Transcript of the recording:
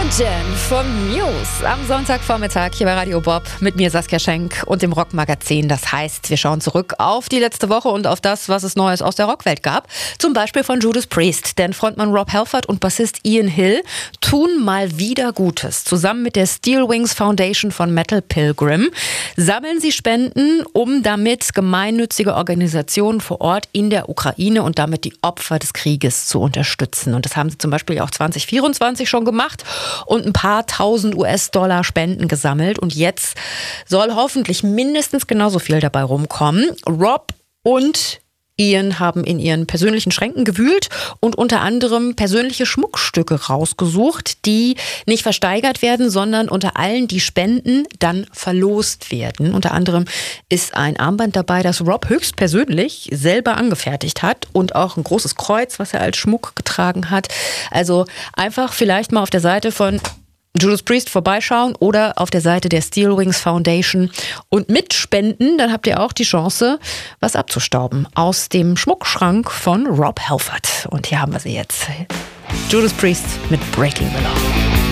Imagine von Muse am Sonntagvormittag hier bei Radio Bob mit mir Saskia Schenk und dem Rockmagazin. Das heißt, wir schauen zurück auf die letzte Woche und auf das, was es Neues aus der Rockwelt gab. Zum Beispiel von Judas Priest, denn Frontmann Rob Halford und Bassist Ian Hill tun mal wieder Gutes. Zusammen mit der Steel Wings Foundation von Metal Pilgrim sammeln sie Spenden, um damit gemeinnützige Organisationen vor Ort in der Ukraine und damit die Opfer des Krieges zu unterstützen. Und das haben sie zum Beispiel auch 2024 schon gemacht und ein paar tausend US-Dollar Spenden gesammelt. Und jetzt soll hoffentlich mindestens genauso viel dabei rumkommen. Rob und Ian haben in ihren persönlichen Schränken gewühlt und unter anderem persönliche Schmuckstücke rausgesucht, die nicht versteigert werden, sondern unter allen, die spenden, dann verlost werden. Unter anderem ist ein Armband dabei, das Rob höchstpersönlich selber angefertigt hat und auch ein großes Kreuz, was er als Schmuck getragen hat. Also einfach vielleicht mal auf der Seite von Judas Priest vorbeischauen oder auf der Seite der Steel Wings Foundation und mitspenden, dann habt ihr auch die Chance, was abzustauben aus dem Schmuckschrank von Rob Halford. Und hier haben wir sie jetzt. Judas Priest mit Breaking the Law.